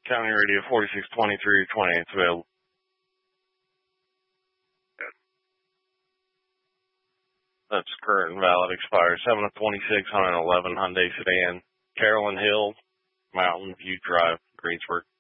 County Radio 4623, 28's available. That's current and valid, expires 7 of 26 on an 11 Hyundai sedan. Carolyn Hill, Mountain View Drive, Greensburg.